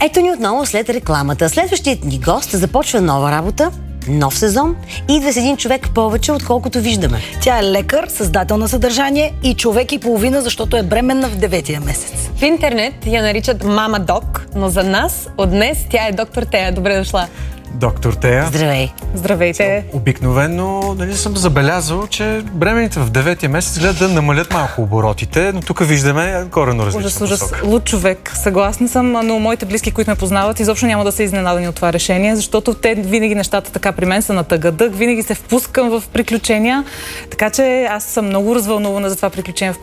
Ето ни отново след рекламата. Следващият ни гост започва нова работа, нов сезон и идва с един човек повече, отколкото виждаме. Тя е лекар, създател на съдържание и човек и половина, защото е бременна в 9-тия месец. В интернет я наричат Мама Док, но за нас от днес тя е доктор Тея. Добре дошла. Доктор Тея. Здравей. Здравейте. Обикновено съм забелязал, че бременните в 9-тия месец гледат да намалят малко оборотите, но тук виждаме коренно различна посока. Луд човек. Съгласна съм, но моите близки, които ме познават, изобщо няма да са изненадани от това решение, защото те винаги нещата така при мен са на тъгъдък, винаги се впускам в приключения, така че аз съм много развълнувана за това приключение,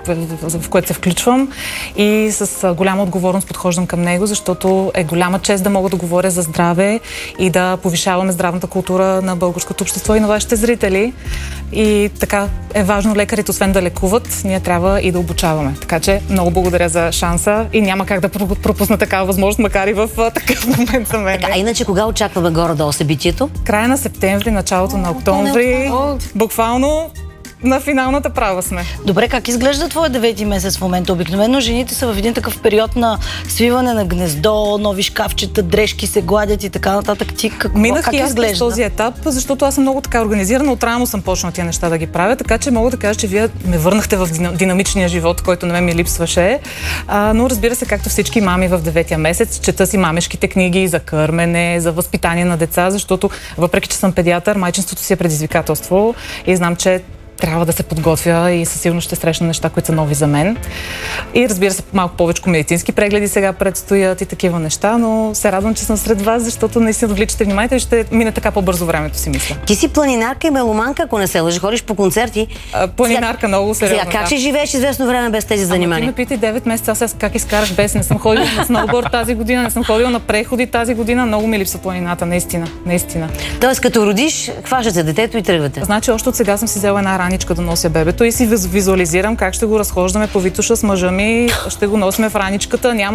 в което се включвам и с голяма отговорност подхождам към него, защото е голяма чест да мога да говоря за здраве и да повишаваме здравната култура на българското общество и на вашите зрители. И така е важно лекарите, освен да лекуват, ние трябва и да обучаваме. Така че много благодаря за шанса и няма как да пропусна такава възможност, макар и в такъв момент за мен. Така, иначе кога очакваме горе-долу събитието? Края на септември, началото на октомври. Буквално на финалната права сме. Добре, как изглежда твоя 9-ти месец в момента? Обикновено жените са в един такъв период на свиване на гнездо, нови шкафчета, дрежки се гладят и така нататък. Ти Минах как и аз изглежда? през този етап, защото аз съм много така организирана, отрано съм почнала тия неща да ги правя, така че мога да кажа, че вие ме върнахте в динамичния живот, който на мен ми липсваше. Но разбира се, както всички мами в 9-я месец, чета си мамешките книги за кърмене, за възпитание на деца, защото въпреки, че съм педиатър, майчинството си е предизвикателство и знам, че трябва да се подготвя и със сигурност ще срещна неща, които са нови за мен. И разбира се, малко повече медицински прегледи сега предстоят и такива неща, но се радвам, че съм сред вас, защото наистина отвличате вниманието и ще мине така по-бързо времето, си мисля. Ти си планинарка и меломанка, ако не се лъжи, ходиш по концерти. Планинарка, много сериозно. Сега, как ще живееш известно време без тези занимания? Ти ме питай 9 месеца, аз как изкарах без. Не съм ходила на сноуборд тази година, не съм ходила на преходи тази година. Много ми липсва планината, наистина. Тоест, като родиш, хващате детето и тръгвате. Значи, още от сега съм си взела една раничка да нося бебето и си визуализирам как ще го разхождаме по Витоша с мъжа ми, ще го носим в раничката, няма